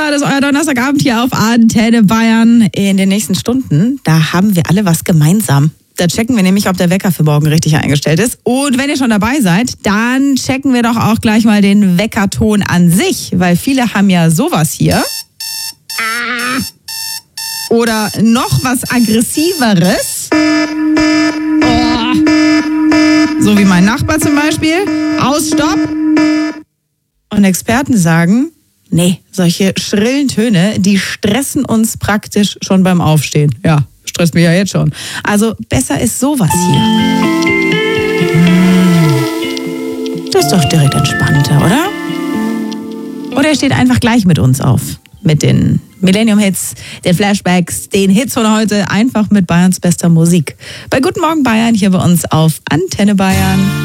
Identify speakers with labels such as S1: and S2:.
S1: das ist euer Donnerstagabend hier auf Antenne Bayern. In den nächsten Stunden, da haben wir alle was gemeinsam. Da checken wir nämlich, ob der Wecker für morgen richtig eingestellt ist. Und wenn ihr schon dabei seid, dann checken wir doch auch gleich mal den Weckerton an sich. Weil viele haben ja sowas hier. Oder noch was Aggressiveres. Oh. So wie mein Nachbar zum Beispiel. Aus, Stopp. Und Experten sagen, nee, solche schrillen Töne, die stressen uns praktisch schon beim Aufstehen. Ja, stresst mich ja jetzt schon. Also besser ist sowas hier. Das ist doch direkt entspannter, oder? Oder ihr steht einfach gleich mit uns auf. Mit den Millennium-Hits, den Flashbacks, den Hits von heute. Einfach mit Bayerns bester Musik. Bei Guten Morgen Bayern hier bei uns auf Antenne Bayern.